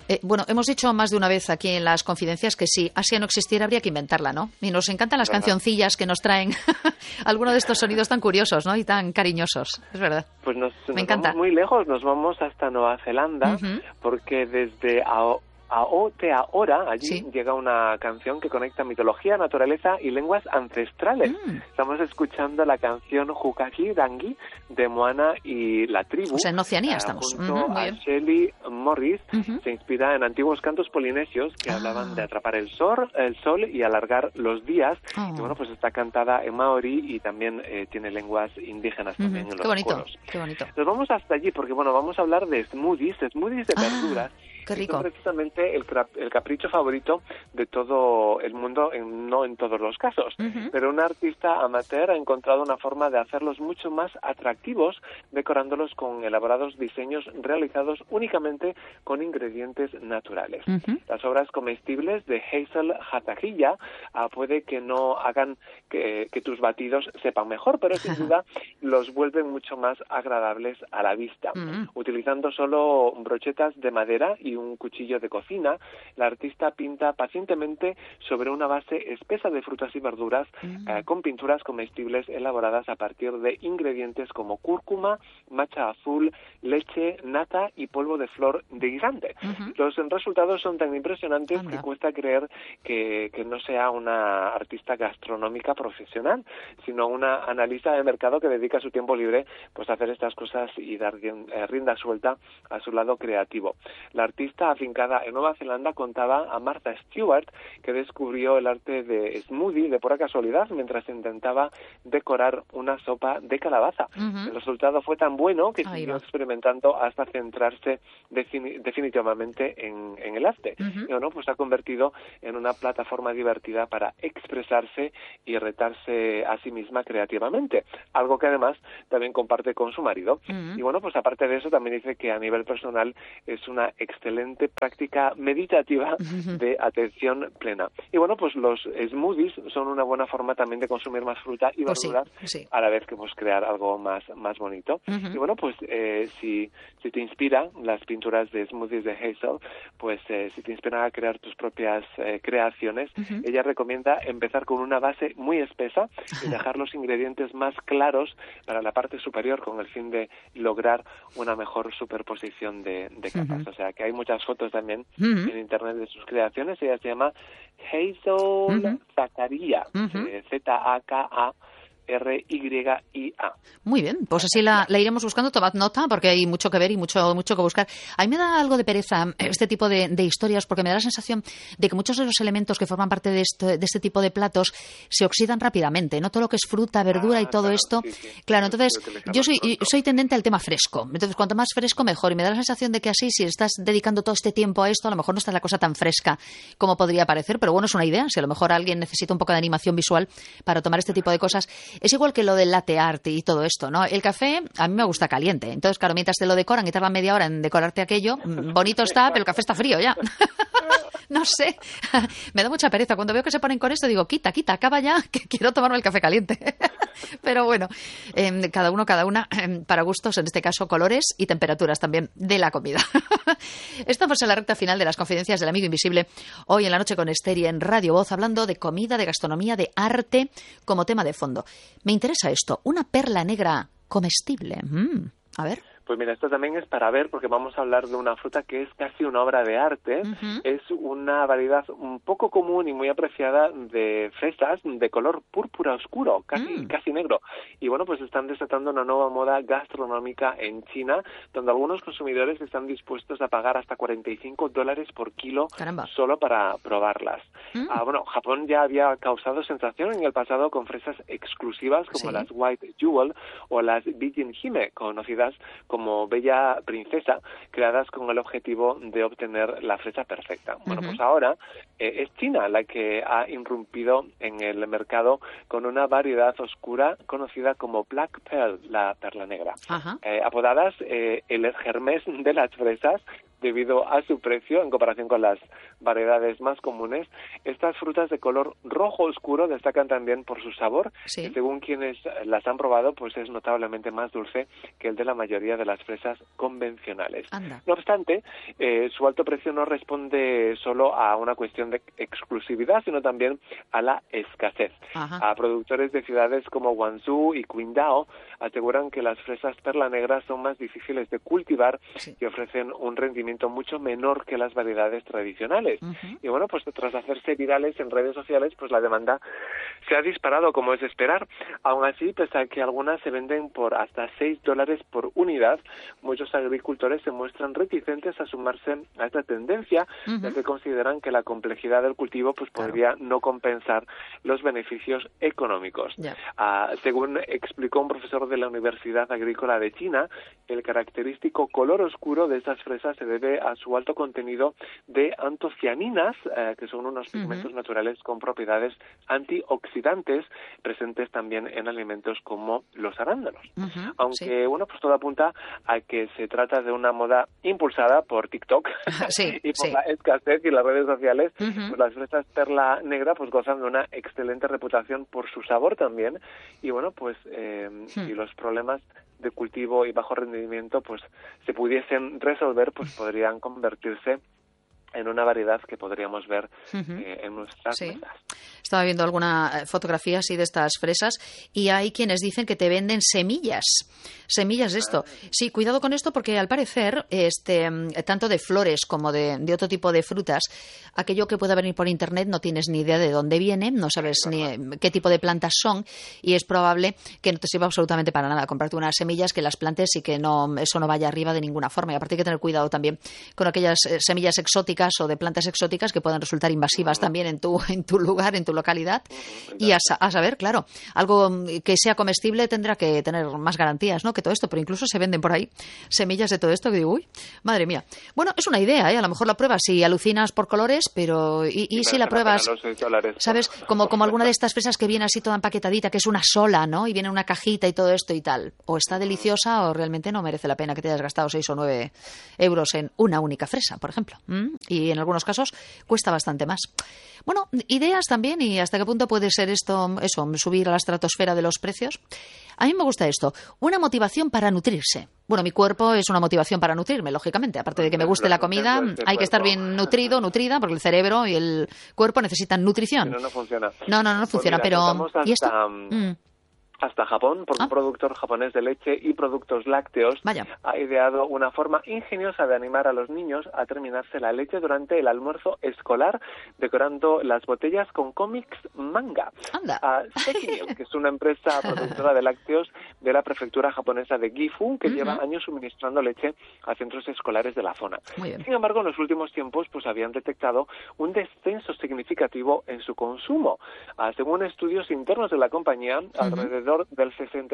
Bueno, hemos dicho más de una vez aquí en las confidencias que si Asia no existiera habría que inventarla, ¿no? Y nos encantan las cancioncillas que nos traen algunos de estos sonidos tan curiosos, ¿no? Y tan cariñosos, es verdad. Pues nos encanta. Vamos muy lejos, nos vamos hasta Nueva Zelanda, porque desde Aotearoa, allí llega una canción que conecta mitología, naturaleza y lenguas ancestrales. Estamos escuchando la canción Hukaki Rangi de Moana y la tribu. O sea, en Oceanía estamos. Junto a Shelley Morris, se inspira en antiguos cantos polinesios que hablaban de atrapar el sol y alargar los días. Y bueno, pues está cantada en maorí y también tiene lenguas indígenas también en los coros. Qué bonito. Nos vamos hasta allí porque, bueno, vamos a hablar de smoothies de verduras. Qué rico. Es precisamente el capricho favorito de todo el mundo, no en todos los casos. Pero un artista amateur ha encontrado una forma de hacerlos mucho más atractivos, decorándolos con elaborados diseños realizados únicamente con ingredientes naturales. Las obras comestibles de Hazel Hatajilla puede que no hagan que tus batidos sepan mejor, pero sin duda los vuelven mucho más agradables a la vista. Utilizando solo brochetas de madera y un cuchillo de cocina, la artista pinta pacientemente sobre una base espesa de frutas y verduras con pinturas comestibles elaboradas a partir de ingredientes como cúrcuma, matcha azul, leche, nata y polvo de flor de guisante. Los resultados son tan impresionantes que cuesta creer que no sea una artista gastronómica profesional, sino una analista de mercado que dedica su tiempo libre pues a hacer estas cosas y dar rienda suelta a su lado creativo. La artista afincada en Nueva Zelanda contaba a Martha Stewart que descubrió el arte de smoothie de pura casualidad mientras intentaba decorar una sopa de calabaza. El resultado fue tan bueno que siguió experimentando hasta centrarse definitivamente en el arte. Y bueno, pues se ha convertido en una plataforma divertida para expresarse y retarse a sí misma creativamente, algo que además también comparte con su marido. Y bueno, pues aparte de eso también dice que a nivel personal es una excelente práctica meditativa de atención plena. Y bueno, pues los smoothies son una buena forma también de consumir más fruta y verduras a la vez que pues crear algo más bonito. Y bueno, pues si te inspira las pinturas de smoothies de Hazel, pues si te inspira a crear tus propias creaciones, ella recomienda empezar con una base muy espesa y dejar los ingredientes más claros para la parte superior con el fin de lograr una mejor superposición de capas. O sea que hay muchas fotos también en internet de sus creaciones. Ella se llama Hazel Zakaria, Zaka RYIA. Muy bien, pues así la iremos buscando. Tomad nota porque hay mucho que ver y mucho que buscar. A mí me da algo de pereza este tipo de historias porque me da la sensación de que muchos de los elementos que forman parte de este tipo de platos se oxidan rápidamente, ¿no? Todo lo que es fruta, verdura y todo esto. Claro, entonces yo soy tendente al tema fresco. Entonces, cuanto más fresco, mejor. Y me da la sensación de que así, si estás dedicando todo este tiempo a esto, a lo mejor no está la cosa tan fresca como podría parecer. Pero bueno, es una idea. Si a lo mejor alguien necesita un poco de animación visual para tomar este tipo de cosas. Es igual que lo del latte art y todo esto, ¿no? El café a mí me gusta caliente. Entonces, claro, mientras te lo decoran y tardan media hora en decorarte aquello, bonito está, pero el café está frío ya. No sé, me da mucha pereza. Cuando veo que se ponen con esto, digo, quita, acaba ya, que quiero tomarme el café caliente. Pero bueno, cada una, para gustos, en este caso, colores y temperaturas también de la comida. Estamos en la recta final de las confidencias del amigo invisible, hoy en la noche con Esther y en Radio Voz, hablando de comida, de gastronomía, de arte, como tema de fondo. Me interesa esto, una perla negra comestible. A ver. Pues mira, esto también es para ver, porque vamos a hablar de una fruta que es casi una obra de arte. Es una variedad un poco común y muy apreciada de fresas de color púrpura oscuro, casi negro. Y bueno, pues están desatando una nueva moda gastronómica en China, donde algunos consumidores están dispuestos a pagar hasta $45 por kilo. Caramba. Solo para probarlas. Bueno, Japón ya había causado sensación en el pasado con fresas exclusivas como las White Jewel o las Bijin Hime, conocidas como Bella Princesa, creadas con el objetivo de obtener la fresa perfecta. Bueno, pues ahora es China la que ha irrumpido en el mercado con una variedad oscura conocida como Black Pearl, la perla negra. Apodadas el Hermes de las fresas, debido a su precio en comparación con las variedades más comunes. Estas frutas de color rojo oscuro destacan también por su sabor, ¿Sí? que según quienes las han probado, pues es notablemente más dulce que el de la mayoría de las fresas convencionales. Anda. No obstante, su alto precio no responde solo a una cuestión de exclusividad, sino también a la escasez. Ajá. A productores de ciudades como Guangzhou y Qingdao aseguran que las fresas perla negra son más difíciles de cultivar Sí. y ofrecen un rendimiento mucho menor que las variedades tradicionales. Y bueno, pues tras hacerse virales en redes sociales, pues la demanda se ha disparado, como es de esperar. Aún así, pese a que algunas se venden por hasta $6 por unidad, muchos agricultores se muestran reticentes a sumarse a esta tendencia, ya que consideran que la complejidad del cultivo pues podría no compensar los beneficios económicos. Ya. Según explicó un profesor de la Universidad Agrícola de China, el característico color oscuro de estas fresas se debe a su alto contenido de antocianinas, que son unos pigmentos naturales con propiedades antioxidantes presentes también en alimentos como los arándanos. Aunque, bueno, pues todo apunta a que se trata de una moda impulsada por TikTok y por la escasez y las redes sociales, pues las fresas perla negra pues gozan de una excelente reputación por su sabor también, y bueno, pues si los problemas de cultivo y bajo rendimiento pues se pudiesen resolver, pues podrían convertirse en una variedad que podríamos ver en nuestras mesas. Estaba viendo alguna fotografía así de estas fresas y hay quienes dicen que te venden semillas de esto. Sí, cuidado con esto porque al parecer tanto de flores como de otro tipo de frutas, aquello que pueda venir por internet no tienes ni idea de dónde viene, no sabes ni qué tipo de plantas son y es probable que no te sirva absolutamente para nada comprarte unas semillas, que las plantes y que eso no vaya arriba de ninguna forma. Y aparte hay que tener cuidado también con aquellas semillas exóticas o de plantas exóticas que pueden resultar invasivas también en tu lugar, en tu localidad. Y a saber, claro, algo que sea comestible tendrá que tener más garantías, ¿no?, que todo esto, pero incluso se venden por ahí semillas de todo esto que digo, uy, madre mía. Bueno, es una idea, a lo mejor la pruebas si alucinas por colores, pero y si la pruebas, ¿sabes? Como alguna de estas fresas que viene así toda empaquetadita, que es una sola, ¿no?, y viene en una cajita y todo esto y tal. O está deliciosa o realmente no merece la pena que te hayas gastado 6 o 9 euros en una única fresa, por ejemplo. Y en algunos casos cuesta bastante más. Bueno, ideas también, y hasta qué punto puede ser esto, subir a la estratosfera de los precios. A mí me gusta esto, una motivación para nutrirse. Bueno, mi cuerpo es una motivación para nutrirme, lógicamente. Aparte de que me guste la comida, hay que estar bien nutrida, porque el cerebro y el cuerpo necesitan nutrición. Si no, no funciona. No funciona, pues mira, pero... ¿Y esto? Hasta Japón, porque un productor japonés de leche y productos lácteos ha ideado una forma ingeniosa de animar a los niños a terminarse la leche durante el almuerzo escolar, decorando las botellas con cómics manga. Sekimilk, que es una empresa productora de lácteos de la prefectura japonesa de Gifu, que lleva años suministrando leche a centros escolares de la zona. Sin embargo, en los últimos tiempos pues habían detectado un descenso significativo en su consumo. Según estudios internos de la compañía, alrededor del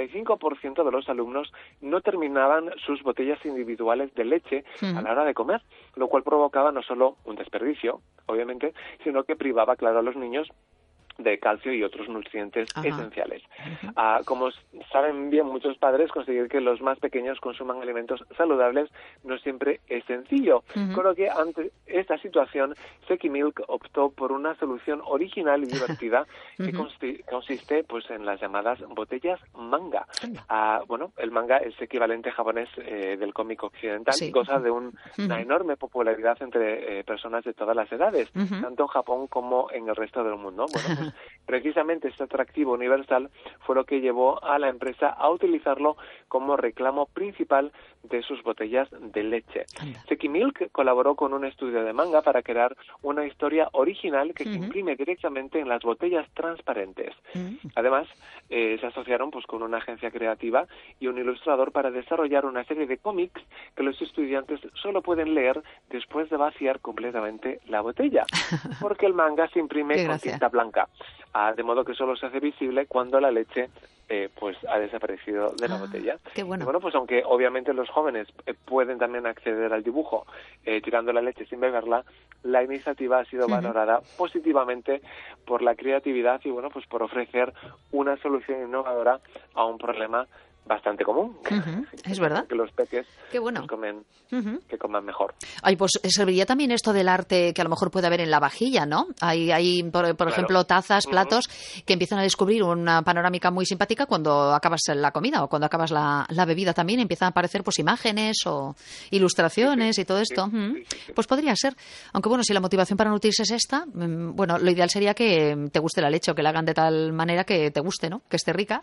65% de los alumnos no terminaban sus botellas individuales de leche a la hora de comer, lo cual provocaba no solo un desperdicio, obviamente, sino que privaba, claro, a los niños de calcio y otros nutrientes esenciales. Como saben bien muchos padres, conseguir que los más pequeños consuman alimentos saludables no siempre es sencillo, con lo que ante esta situación Sekimilk optó por una solución original y divertida que consiste pues en las llamadas botellas manga. Bueno, el manga es equivalente japonés del cómic occidental y goza de una enorme popularidad entre personas de todas las edades, tanto en Japón como en el resto del mundo. Bueno, pues precisamente este atractivo universal fue lo que llevó a la empresa a utilizarlo como reclamo principal de sus botellas de leche. Sekimilk colaboró con un estudio de manga para crear una historia original que se imprime directamente en las botellas transparentes. Además, se asociaron pues con una agencia creativa y un ilustrador para desarrollar una serie de cómics que los estudiantes solo pueden leer después de vaciar completamente la botella, porque el manga se imprime con tinta blanca, de modo que solo se hace visible cuando la leche pues ha desaparecido de la botella. Qué bueno. Y bueno, pues aunque obviamente los jóvenes pueden también acceder al dibujo tirando la leche sin beberla, la iniciativa ha sido valorada positivamente por la creatividad y bueno, pues por ofrecer una solución innovadora a un problema bastante común. Es verdad. Que los peques Qué bueno. que coman mejor. Ay, pues serviría también esto del arte que a lo mejor puede haber en la vajilla, ¿no? Hay por ejemplo, tazas, platos que empiezan a descubrir una panorámica muy simpática cuando acabas la comida o cuando acabas la bebida también. Empiezan a aparecer pues imágenes o ilustraciones y todo esto. Pues podría ser. Aunque bueno, si la motivación para nutrirse es esta, bueno, lo ideal sería que te guste la leche o que la hagan de tal manera que te guste, ¿no? Que esté rica.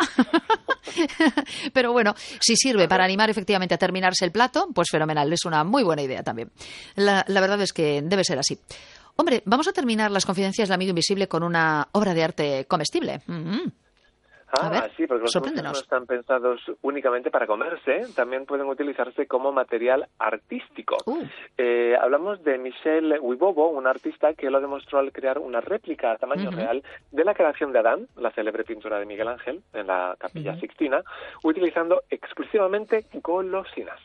Pero bueno, si sirve para animar efectivamente a terminarse el plato, pues fenomenal, es una muy buena idea también. La verdad es que debe ser así. Hombre, vamos a terminar las confidencias del amigo invisible con una obra de arte comestible. A ver, sí, porque los dulces no están pensados únicamente para comerse, también pueden utilizarse como material artístico. Hablamos de Michel Wibowo, un artista que lo demostró al crear una réplica a tamaño real de la creación de Adán, la célebre pintura de Miguel Ángel en la Capilla Sixtina, utilizando exclusivamente golosinas.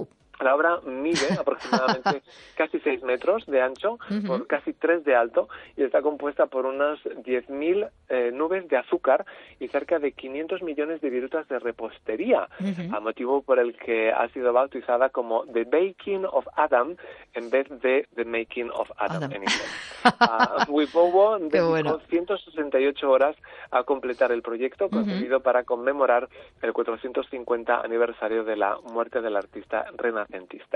La obra mide aproximadamente casi 6 metros de ancho por casi 3 de alto y está compuesta por unas 10.000 nubes de azúcar y cerca de 500 millones de virutas de repostería, a motivo por el que ha sido bautizada como The Baking of Adam en vez de The Making of Adam en inglés. Wibowo dedicó 168 horas a completar el proyecto concebido para conmemorar el 450 aniversario de la muerte del artista renacentista.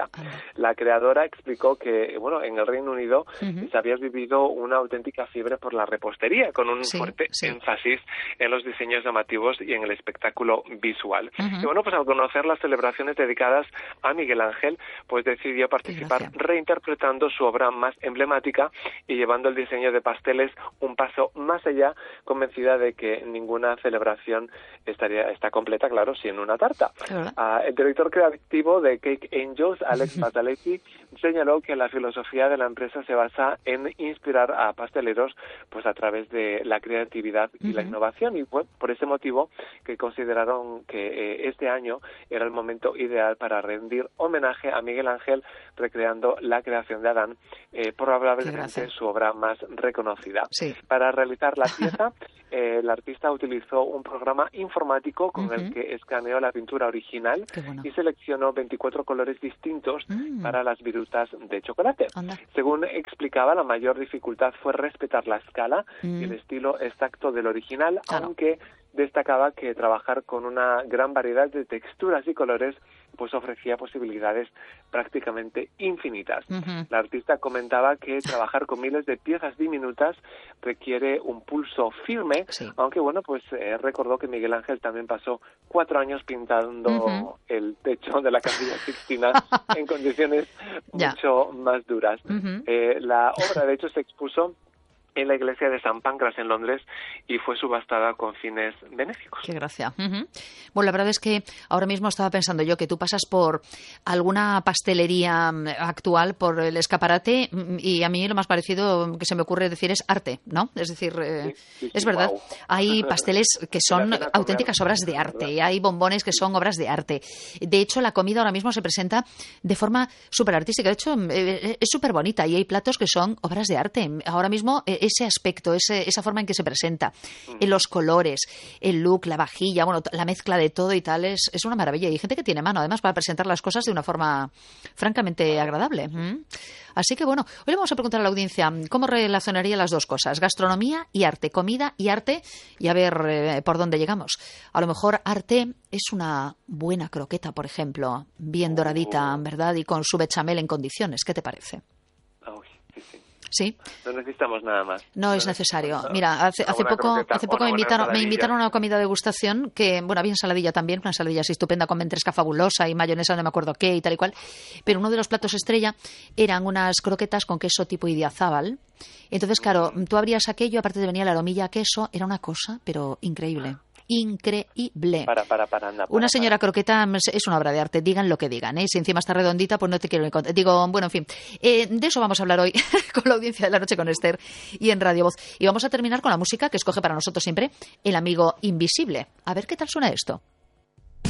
La creadora explicó que, bueno, en el Reino Unido se había vivido una auténtica fiebre por la repostería, con un fuerte énfasis en los diseños llamativos y en el espectáculo visual. Y bueno, pues al conocer las celebraciones dedicadas a Miguel Ángel, pues decidió participar reinterpretando su obra más emblemática y llevando el diseño de pasteles un paso más allá, convencida de que ninguna celebración está completa, claro, sin una tarta. El director creativo de Cake Angels, Alex Basaletti, señaló que la filosofía de la empresa se basa en inspirar a pasteleros pues a través de la creatividad y la innovación, y fue por ese motivo que consideraron que este año era el momento ideal para rendir homenaje a Miguel Ángel recreando la creación de Adán, probablemente su obra más reconocida. Para realizar la pieza, el artista utilizó un programa informático con el que escaneó la pintura original y seleccionó 24 colores distintos para las virutas de chocolate. Según explicaba, la mayor dificultad fue respetar la escala y el estilo exacto del original, aunque destacaba que trabajar con una gran variedad de texturas y colores pues ofrecía posibilidades prácticamente infinitas. La artista comentaba que trabajar con miles de piezas diminutas requiere un pulso firme, aunque bueno, pues recordó que Miguel Ángel también pasó 4 años pintando el techo de la Capilla Sixtina en condiciones mucho más duras. La obra, de hecho, se expuso en la iglesia de San Pancras en Londres y fue subastada con fines benéficos. Qué gracia. Bueno, la verdad es que ahora mismo estaba pensando yo que tú pasas por alguna pastelería actual, por el escaparate, y a mí lo más parecido que se me ocurre decir es arte, ¿no? Es decir, es verdad, hay pasteles que son auténticas obras de arte, y hay bombones que son obras de arte. De hecho, la comida ahora mismo se presenta de forma súper artística. De hecho, es súper bonita y hay platos que son obras de arte. Ahora mismo ese aspecto, esa forma en que se presenta, en los colores, el look, la vajilla, bueno, la mezcla de todo y tal, es una maravilla. Y hay gente que tiene mano, además, para presentar las cosas de una forma francamente agradable. Así que bueno, hoy le vamos a preguntar a la audiencia cómo relacionaría las dos cosas, gastronomía y arte, comida y arte, y a ver por dónde llegamos. A lo mejor arte es una buena croqueta, por ejemplo, bien doradita, ¿verdad? Y con su bechamel en condiciones. ¿Qué te parece? Sí. No necesitamos nada más. No es necesario. Mira, hace poco me invitaron a una comida de degustación que, bueno, había ensaladilla también, una ensaladilla así estupenda con ventresca fabulosa y mayonesa no me acuerdo qué y tal y cual. Pero uno de los platos estrella eran unas croquetas con queso tipo idiazábal. Entonces, claro, tú abrías aquello, aparte de venía la aromilla a queso, era una cosa, pero increíble. Increíble. Una señora croqueta es una obra de arte, digan lo que digan, ¿eh? Si encima está redondita, pues no te quiero ni contar. Digo, bueno, en fin, de eso vamos a hablar hoy con la audiencia de La Noche con Esther y en Radio Voz. Y vamos a terminar con la música que escoge para nosotros siempre el amigo invisible. A ver qué tal suena esto.